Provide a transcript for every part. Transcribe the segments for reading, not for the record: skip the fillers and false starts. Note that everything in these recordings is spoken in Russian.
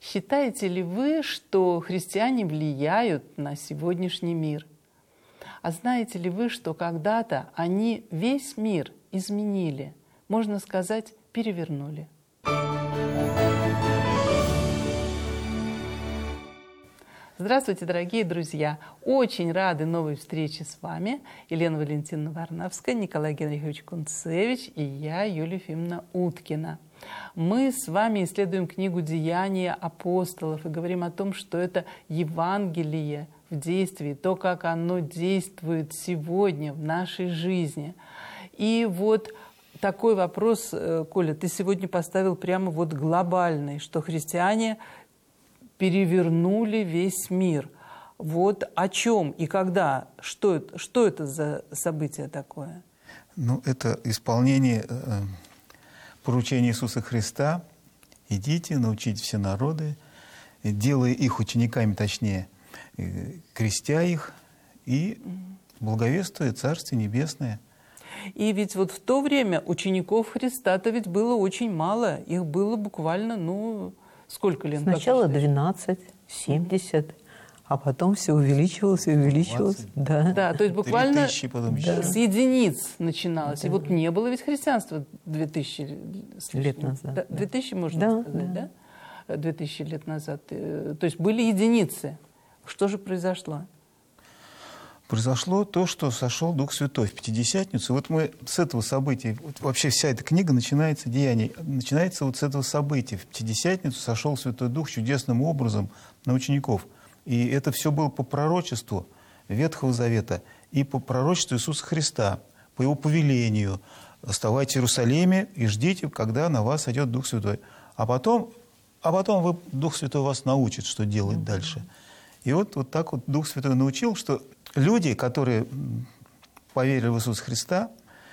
Считаете ли вы, что христиане влияют на сегодняшний мир? А знаете ли вы, что когда-то они весь мир изменили, можно сказать, перевернули? Здравствуйте, дорогие друзья! Очень рады новой встрече с вами. Елена Валентиновна Варнавская, Николай Генрихович Кунцевич и я, Юлия Ефимовна Уткина. Мы с вами исследуем книгу «Деяния апостолов» и говорим о том, что это Евангелие в действии, то, как оно действует сегодня в нашей жизни. И вот такой вопрос, Коля, ты сегодня поставил прямо вот глобальный, что христиане перевернули весь мир. Вот о чем и когда? Что это за событие такое? Ну, это исполнение поручения Иисуса Христа. Идите, научите все народы, делая их учениками, точнее, крестя их и благовествуя Царствие Небесное. И ведь вот в то время учеников Христа-то ведь было очень мало. Их было буквально, сколько лет? Сначала 12, 70, а потом все увеличивалось и увеличивалось. 20. Да, то есть буквально 3000 потом с единиц начиналось. Да. И вот не было ведь христианства 2000 лет назад. Да, 2000, можно сказать, да? 2000 лет назад. То есть были единицы. Что же произошло? Произошло то, что сошел Дух Святой в Пятидесятницу. Вот мы с этого события, вот вообще вся эта книга начинается, Деяния, начинается вот с этого события. В Пятидесятницу сошел Святой Дух чудесным образом на учеников. И это все было по пророчеству Ветхого Завета и по пророчеству Иисуса Христа, по Его повелению. Оставайтесь в Иерусалиме и ждите, когда на вас сойдет Дух Святой. А потом Дух Святой вас научит, что делать дальше. И вот так вот Дух Святой научил, что люди, которые поверили в Иисуса Христа,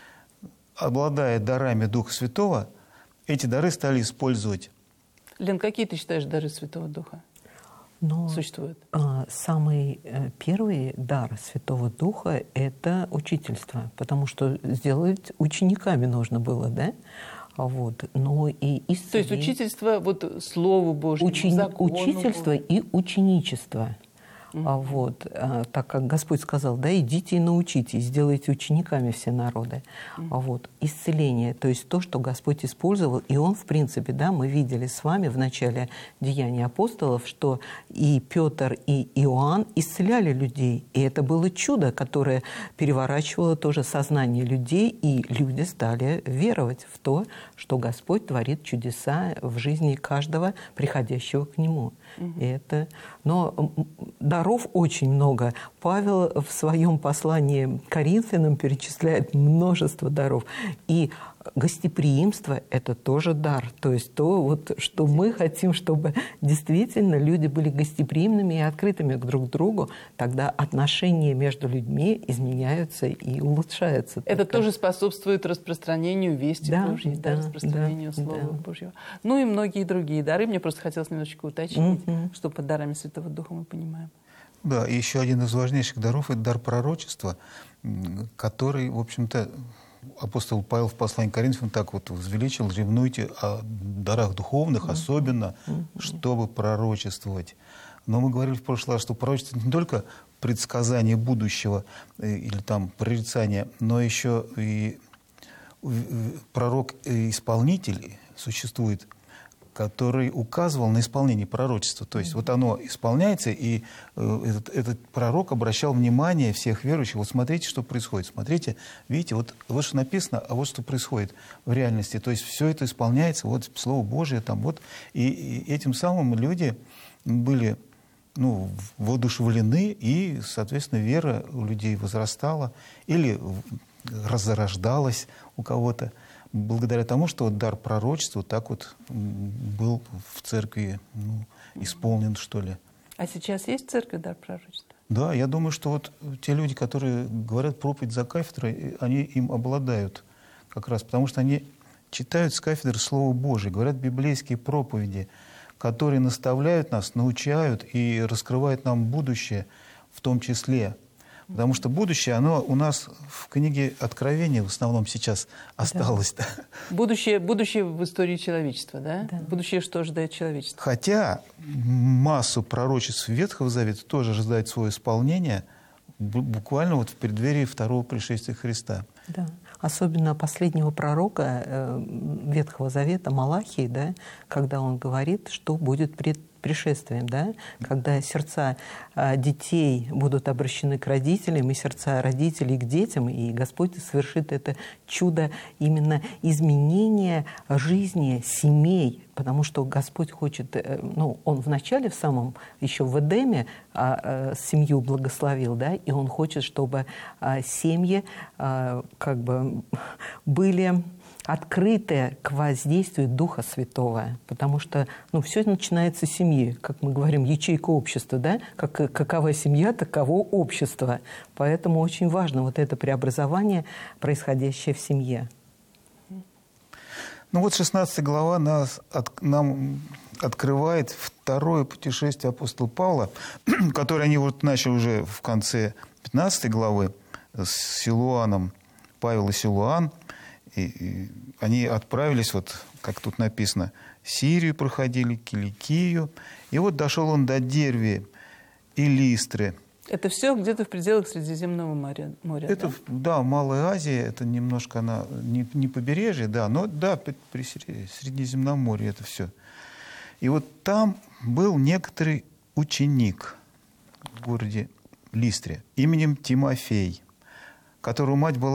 обладая дарами Духа Святого, эти дары стали использовать. Лен, какие ты считаешь дары Святого Духа? Существуют? Самый первый дар Святого Духа – это учительство, потому что сделать учениками нужно было, да? Вот. Но и исцеление. То есть учительство вот Слову Божьему, закону учительство и ученичество. Вот, так как Господь сказал, да, идите и научитесь, сделайте учениками все народы. Вот, исцеление, то есть то, что Господь использовал, и Он, в принципе, да, мы видели с вами в начале Деяний апостолов, что и Петр, и Иоанн исцеляли людей, и это было чудо, которое переворачивало тоже сознание людей, и люди стали веровать в то, что Господь творит чудеса в жизни каждого приходящего к Нему. И это, но даров очень много. Павел в своем послании к Коринфянам перечисляет множество даров. И гостеприимство – это тоже дар. То есть то, вот, что мы хотим, чтобы действительно люди были гостеприимными и открытыми друг к другу, тогда отношения между людьми изменяются и улучшаются. Это тоже способствует распространению вести Божьей, распространению Слова Божьего. Ну и многие другие дары. Мне просто хотелось немножечко уточнить, что под дарами Святого Духа мы понимаем. Да, и еще один из важнейших даров – это дар пророчества, который, в общем-то, апостол Павел в послании к Коринфянам так вот возвеличил: ревнуйте о дарах духовных, особенно, чтобы пророчествовать. Но мы говорили в прошлый раз, что пророчество не только предсказание будущего или там прорицание, но еще и пророк-исполнитель существует, который указывал на исполнение пророчества. То есть вот оно исполняется, и этот пророк обращал внимание всех верующих: вот смотрите, что происходит, смотрите, видите, вот что написано, а вот что происходит в реальности. То есть все это исполняется, вот Слово Божие там, вот. И этим самым люди были воодушевлены, и, соответственно, вера у людей возрастала или разорождалась у кого-то, благодаря тому, что дар пророчества так вот был в церкви исполнен, что ли. А сейчас есть в церкви дар пророчества? Да, я думаю, что вот те люди, которые говорят проповедь за кафедрой, они им обладают как раз, потому что они читают с кафедры Слово Божие, говорят библейские проповеди, которые наставляют нас, научают и раскрывают нам будущее в том числе. Потому что будущее, оно у нас в книге Откровения в основном сейчас осталось. Да. Будущее в истории человечества, да? Будущее, что ожидает человечество. Хотя массу пророчеств Ветхого Завета тоже ожидает свое исполнение буквально вот в преддверии второго пришествия Христа. Да. Особенно последнего пророка Ветхого Завета Малахии, да, когда он говорит, что будет пред пришествием, да, когда сердца детей будут обращены к родителям, и сердца родителей к детям, и Господь совершит это чудо именно изменения жизни семей, потому что Господь хочет, ну, Он вначале в самом, еще в Эдеме семью благословил, да, и Он хочет, чтобы семьи как бы были открытые к воздействию Духа Святого, потому что, ну, все начинается с семьи, как мы говорим, ячейка общества, да, какова семья, таково общество, поэтому очень важно вот это преобразование, происходящее в семье. Ну вот 16 глава нам открывает второе путешествие апостола Павла, которое они вот начали уже в конце 15 главы с Силуаном, Павел и Силуан. И они отправились, вот как тут написано, Сирию проходили, Киликию. И вот дошел он до Дервии и Листры. Это все где-то в пределах Средиземного моря, это, да, Малая Азия, это немножко она не побережье, да, но да, при Средиземноморье это все. И вот там был некоторый ученик в городе Листре именем Тимофей, которого мать была